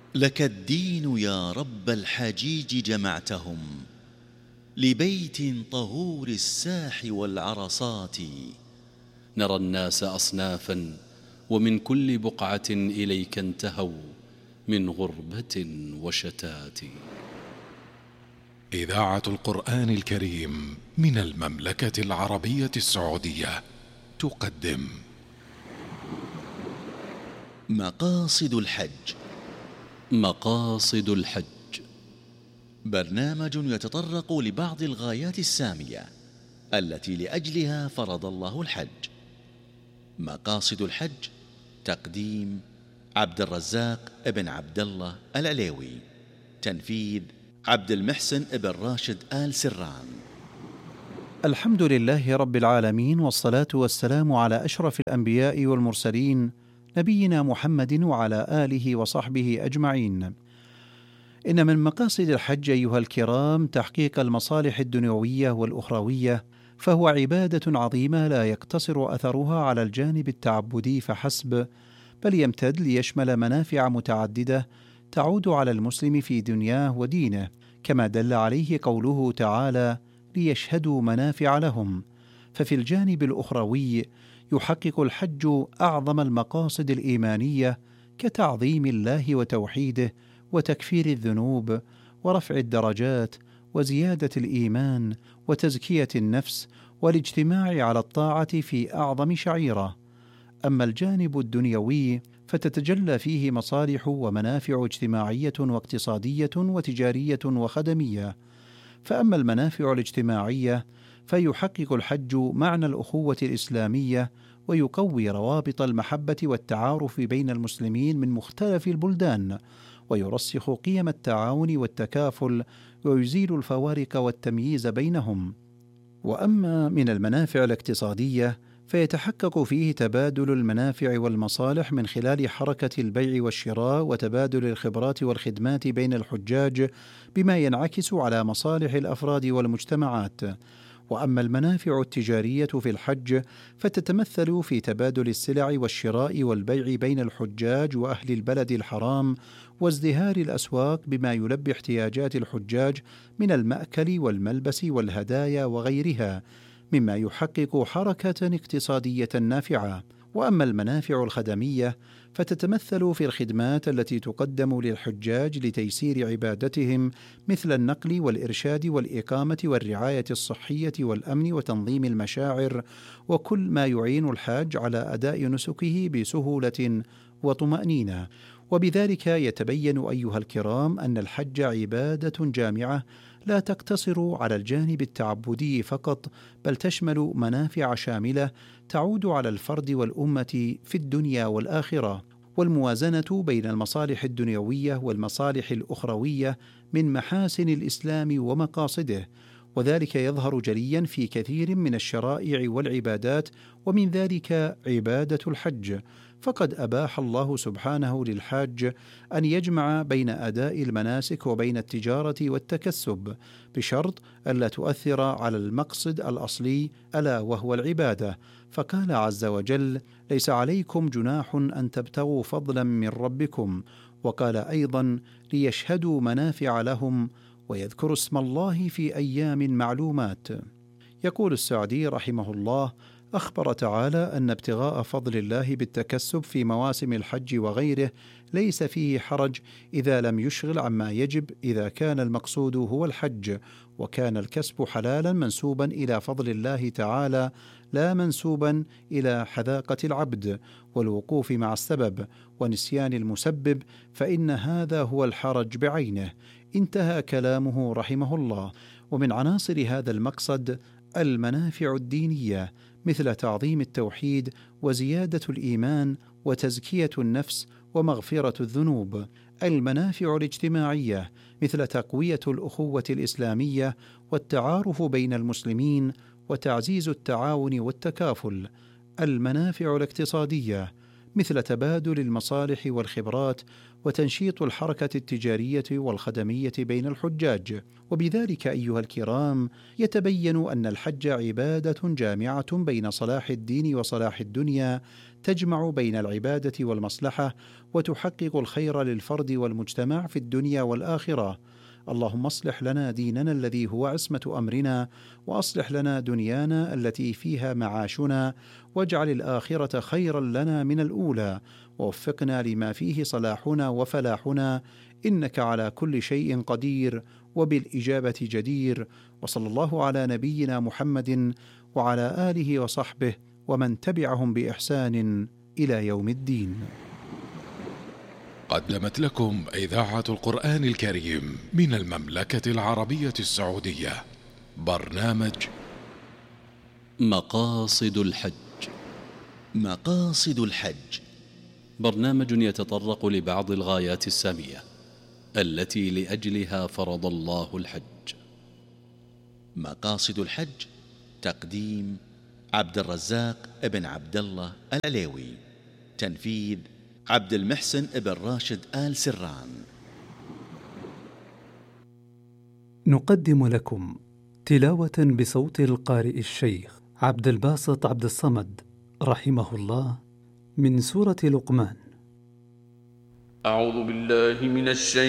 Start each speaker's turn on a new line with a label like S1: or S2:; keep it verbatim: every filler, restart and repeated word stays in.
S1: لك الدين يا رب الحجيج جمعتهم، لبيت طهور الساح والعرصات.
S2: نرى الناس أصنافا ومن كل بقعة إليك انتهوا من غربة وشتات.
S3: إذاعة القرآن الكريم من المملكة العربية السعودية تقدم
S1: مقاصد الحج.
S2: مقاصد الحج
S1: برنامج يتطرق لبعض الغايات السامية التي لأجلها فرض الله الحج. مقاصد الحج تقديم عبد الرزاق ابن عبد الله العليوي، تنفيذ عبد المحسن ابن راشد آل سران.
S4: الحمد لله رب العالمين، والصلاة والسلام على أشرف الأنبياء والمرسلين نبينا محمد وعلى آله وصحبه أجمعين. إن من مقاصد الحج أيها الكرام تحقيق المصالح الدنيوية والأخروية، فهو عبادة عظيمة لا يقتصر أثرها على الجانب التعبدي فحسب، بل يمتد ليشمل منافع متعددة تعود على المسلم في دنياه ودينه، كما دل عليه قوله تعالى: ليشهدوا منافع لهم. ففي الجانب الأخروي يحقق الحج أعظم المقاصد الإيمانية كتعظيم الله وتوحيده وتكفير الذنوب ورفع الدرجات وزيادة الإيمان وتزكية النفس والاجتماع على الطاعة في أعظم شعيرة. أما الجانب الدنيوي فتتجلى فيه مصالح ومنافع اجتماعية واقتصادية وتجارية وخدمية. فأما المنافع الاجتماعية فيحقق الحج معنى الأخوة الإسلامية، ويقوي روابط المحبة والتعارف بين المسلمين من مختلف البلدان، ويرسخ قيم التعاون والتكافل، ويزيل الفوارق والتمييز بينهم. وأما من المنافع الاقتصادية فيتحقق فيه تبادل المنافع والمصالح من خلال حركة البيع والشراء وتبادل الخبرات والخدمات بين الحجاج، بما ينعكس على مصالح الأفراد والمجتمعات. وأما المنافع التجارية في الحج فتتمثل في تبادل السلع والشراء والبيع بين الحجاج وأهل البلد الحرام، وازدهار الأسواق بما يلبي احتياجات الحجاج من المأكل والملبس والهدايا وغيرها، مما يحقق حركة اقتصادية نافعة. وأما المنافع الخدمية فتتمثل في الخدمات التي تقدم للحجاج لتيسير عبادتهم، مثل النقل والإرشاد والإقامة والرعاية الصحية والأمن وتنظيم المشاعر، وكل ما يعين الحاج على أداء نسكه بسهولة وطمأنينة. وبذلك يتبين أيها الكرام أن الحج عبادة جامعة لا تقتصر على الجانب التعبدي فقط، بل تشمل منافع شاملة تعود على الفرد والأمة في الدنيا والآخرة. والموازنة بين المصالح الدنيوية والمصالح الأخروية من محاسن الإسلام ومقاصده، وذلك يظهر جليا في كثير من الشرائع والعبادات، ومن ذلك عبادة الحج. فقد أباح الله سبحانه للحاج أن يجمع بين أداء المناسك وبين التجارة والتكسب، بشرط ألا تؤثر على المقصد الأصلي ألا وهو العبادة. فقال عز وجل: ليس عليكم جناح أن تبتغوا فضلا من ربكم. وقال أيضا: ليشهدوا منافع لهم ويذكروا اسم الله في أيام معلومات. يقول السعدي رحمه الله: أخبر تعالى أن ابتغاء فضل الله بالتكسب في مواسم الحج وغيره ليس فيه حرج إذا لم يشغل عما يجب، إذا كان المقصود هو الحج، وكان الكسب حلالا منسوبا إلى فضل الله تعالى، لا منسوبا إلى حذاقة العبد والوقوف مع السبب ونسيان المسبب، فإن هذا هو الحرج بعينه. انتهى كلامه رحمه الله. ومن عناصر هذا المقصد المنافع الدينية، مثل تعظيم التوحيد وزيادة الإيمان وتزكية النفس ومغفرة الذنوب. المنافع الاجتماعية، مثل تقوية الأخوة الإسلامية والتعارف بين المسلمين وتعزيز التعاون والتكافل. المنافع الاقتصادية، مثل تبادل المصالح والخبرات وتنشيط الحركة التجارية والخدمية بين الحجاج. وبذلك أيها الكرام يتبين أن الحج عبادة جامعة بين صلاح الدين وصلاح الدنيا، تجمع بين العبادة والمصلحة وتحقق الخير للفرد والمجتمع في الدنيا والآخرة. اللهم اصلح لنا ديننا الذي هو عصمة أمرنا، وأصلح لنا دنيانا التي فيها معاشنا، واجعل الآخرة خيرا لنا من الأولى، ووفقنا لما فيه صلاحنا وفلاحنا، إنك على كل شيء قدير وبالإجابة جدير. وصلى الله على نبينا محمد وعلى آله وصحبه ومن تبعهم بإحسان إلى يوم الدين.
S3: قدمت لكم إذاعة القرآن الكريم من المملكة العربية السعودية برنامج
S2: مقاصد الحج.
S1: مقاصد الحج
S2: برنامج يتطرق لبعض الغايات السامية التي لأجلها فرض الله الحج.
S1: مقاصد الحج تقديم عبد الرزاق ابن عبد الله العليوي، تنفيذ عبد المحسن ابن راشد آل سران.
S5: نقدم لكم تلاوة بصوت القارئ الشيخ عبد الباسط عبد الصمد رحمه الله من سورة لقمان.
S6: أعوذ بالله من الشيطان